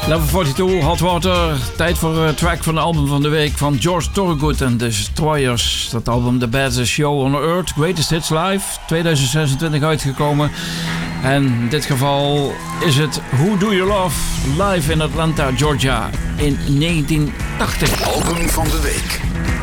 Level 42, Hot Water. Tijd voor een track van de album van de week van George Thorogood en The Destroyers. Dat album The Baddest Show on Earth, Greatest Hits Live, 2026 uitgekomen. En in dit geval is het Who Do You Love live in Atlanta, Georgia in 1980. Album van de week.